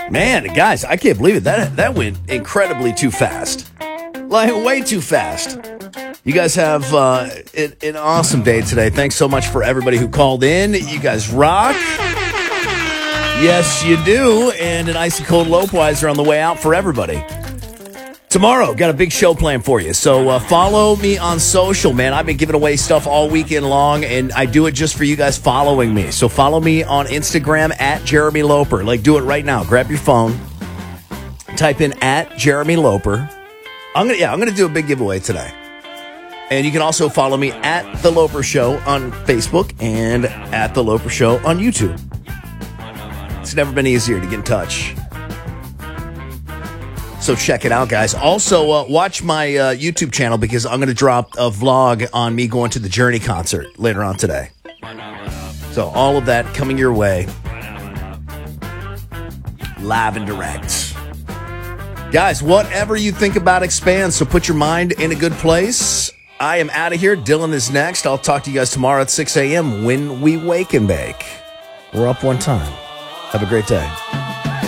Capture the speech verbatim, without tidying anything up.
Man, guys, I can't believe it. That that went incredibly too fast. Like, way too fast. You guys have uh, an, an awesome day today. Thanks so much for everybody who called in. You guys rock. Yes, you do. And an icy cold Lopeweiser on the way out for everybody. Tomorrow, got a big show planned for you. So uh, follow me on social, man. I've been giving away stuff all weekend long, and I do it just for you guys following me. So follow me on Instagram at Jeremy Loper. Like, do it right now. Grab your phone. Type in at Jeremy Loper. I'm gonna, yeah, I'm going to do a big giveaway today. And you can also follow me at The Loper Show on Facebook and at The Loper Show on YouTube. It's never been easier to get in touch. So check it out, guys. Also, uh, watch my uh, YouTube channel because I'm going to drop a vlog on me going to the Journey concert later on today. So all of that coming your way. Live and direct. Guys, whatever you think about expands, so put your mind in a good place. I am out of here. Dylan is next. I'll talk to you guys tomorrow at six a.m. when we wake and bake. We're up one time. Have a great day.